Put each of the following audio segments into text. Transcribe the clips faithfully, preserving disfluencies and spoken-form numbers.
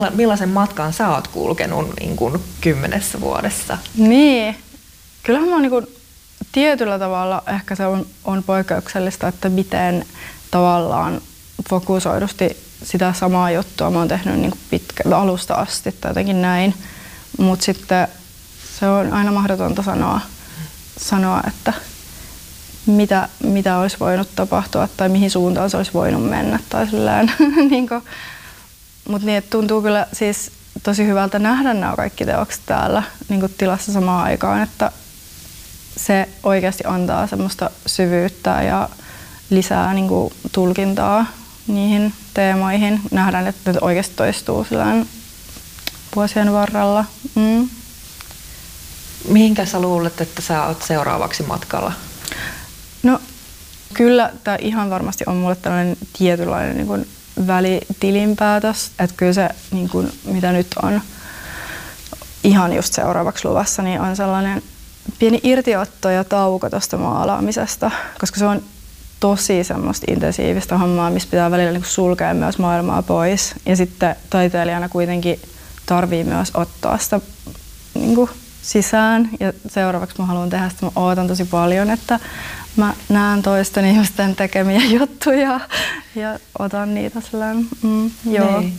Millaisen matkan sä oot kulkenut niin kuin kymmenessä vuodessa? Niin, kyllähän mä oon niin kuin tietyllä tavalla, ehkä se on, on poikkeuksellista, että miten tavallaan fokusoidusti sitä samaa juttua mä oon tehnyt niin kuin pitkä, alusta asti tai jotenkin näin. Mutta sitten se on aina mahdotonta sanoa, sanoa että mitä, mitä olisi voinut tapahtua tai mihin suuntaan se olisi voinut mennä. Tai niin mutta niin, tuntuu kyllä siis tosi hyvältä nähdä nämä kaikki teokset täällä niin tilassa samaan aikaan, että se oikeasti antaa semmoista syvyyttä ja lisää niin kuin tulkintaa niihin teemoihin. Nähdään, että ne oikeasti toistuu vuosien varrella. Mm. Mihinkä sä luulet, että sä oot seuraavaksi matkalla? No kyllä tämä ihan varmasti on mulle tällainen tietynlainen niin kuin välitilinpäätös. Että kyllä se, niin kuin, mitä nyt on ihan just seuraavaksi luvassa, niin on sellainen pieni irtiotto ja tauko tuosta maalaamisesta, koska se on tosi semmoista intensiivistä hommaa, missä pitää välillä niin kuin sulkea myös maailmaa pois. Ja sitten taiteilijana kuitenkin tarvii myös ottaa sitä niin kuin sisään. Ja seuraavaksi mä haluan tehdä sitä, mä ootan tosi paljon, että mä näen toisten ihmisten tekemiä juttuja ja otan niitä sellainen, mm, joo. Niin.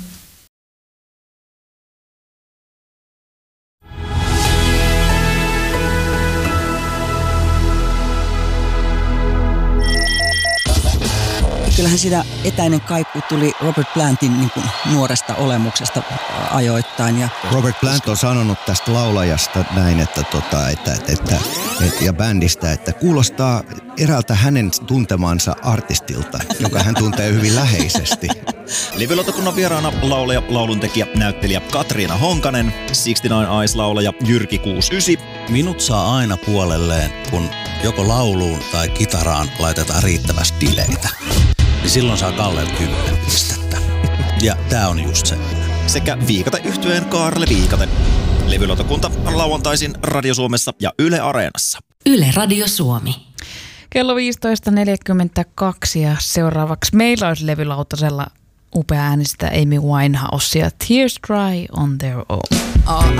Kyllähän siinä etäinen kaiku tuli Robert Plantin niin kuin nuoresta olemuksesta ajoittain. Ja Robert Plant on sanonut tästä laulajasta näin, että, tota, että, että, että, että, ja bändistä, että kuulostaa eräältä hänen tuntemansa artistilta, joka hän tuntee hyvin läheisesti. Levylautakunnan vieraana laulaja, lauluntekijä, näyttelijä Katriina Honkanen, kuusikymmentäyhdeksän Eyes-laulaja Jyrki kuusikymmentäyhdeksän. Minut saa aina puolelleen, kun joko lauluun tai kitaraan laitetaan riittävästi dileitä. Niin silloin saa Kallelle kymmenen pistettä. Ja tää on just se. Sekä Viikate-yhtyeen Kaarle Viikaten. Levylautakunta lauantaisin Radio Suomessa ja Yle Areenassa. Yle Radio Suomi. Kello viisitoista neljäkymmentäkaksi ja seuraavaksi meillä olisi levylautasella upea äänistä Amy Winehouse ja Tears Dry on Their Own. All